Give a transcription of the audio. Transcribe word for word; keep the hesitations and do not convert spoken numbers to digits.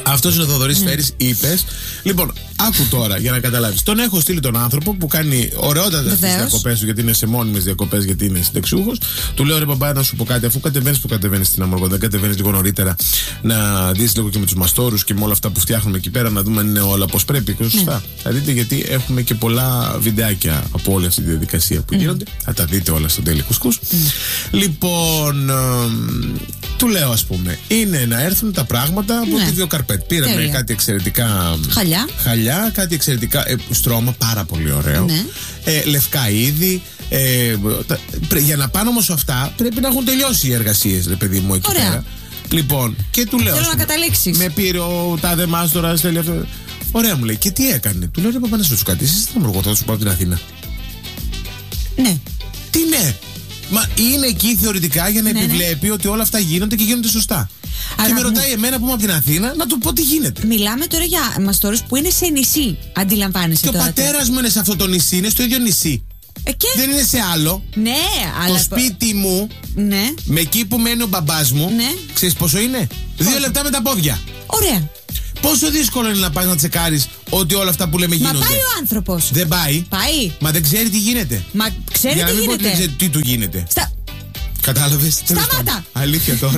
Αυτός είναι ο Θοδωρής Φέρης, είπες. Λοιπόν, άκου τώρα για να καταλάβεις. Τον έχω στείλει τον άνθρωπο που κάνει ωραιότατα τις διακοπές του, γιατί είναι σε μόνιμες διακοπές, γιατί είναι συνταξιούχος. Του λέω: ρε μπαμπά, να σου πω κάτι, αφού κατεβαίνεις που κατεβαίνεις στην Αμοργό, δεν κατεβαίνεις λίγο νωρίτερα να δεις λίγο και με τους μαστόρους και με όλα αυτά που φτιάχνουμε εκεί πέρα, να δούμε αν είναι όλα πώς πρέπει και σωστά. Mm. Θα δείτε, γιατί έχουμε και πολλά βιντεάκια από όλη αυτή τη διαδικασία που mm. γίνονται. Θα τα δείτε όλα στο Daily Couscous. Mm. Λοιπόν, ε, του λέω, ας πούμε, είναι να έρθουν τα πράγματα από ναι. τη Βιοκαρπέτ. Πήραμε Τέλεια. κάτι εξαιρετικά χαλιά. χαλιά, κάτι εξαιρετικά ε, στρώμα, πάρα πολύ ωραίο. Ναι. Ε, λευκά είδη. Ε, τα, πρέ, για να πάνε όμως αυτά, πρέπει να έχουν τελειώσει οι εργασίες, ρε παιδί μου, εκεί Ωραία. πέρα. Λοιπόν, και του λέω. Θέλω να καταλήξεις. Με πήρε ο τάδε μάστορας, τέλεια αυτό. Ωραία, μου λέει, και τι έκανε. Του λέω: ρε παπά, να σου κάτι. Εσύ τι θα θα σου πάω από την Αθήνα. Ναι. Τι ναι. Μα είναι εκεί θεωρητικά για να ναι, επιβλέπει ναι. ότι όλα αυτά γίνονται και γίνονται σωστά. Αλλά και με ρωτάει εμένα που είμαι από την Αθήνα να του πω τι γίνεται. Μιλάμε τώρα για μαστόρους που είναι σε νησί. Αντιλαμβάνεσαι. Και τώρα. ο πατέρας μου είναι σε αυτό το νησί, είναι στο ίδιο νησί. Ε, και... Δεν είναι σε άλλο. Ναι, αλλά. Το σπίτι μου, ναι. με εκεί που μένει ο μπαμπάς μου, ναι. ξέρεις πόσο είναι? Πόσο? Δύο λεπτά με τα πόδια. Ωραία. Πόσο δύσκολο είναι να πας να τσεκάρεις ότι όλα αυτά που λέμε γίνονται. Μα πάει ο άνθρωπος. Δεν πάει. Πάει. Μα δεν ξέρει τι γίνεται. Μα ξέρει για τι να μην γίνεται. πω ότι δεν ξέρει τι του γίνεται. Στα... Κατάλαβες? Σταμάτα. Αλήθεια τώρα.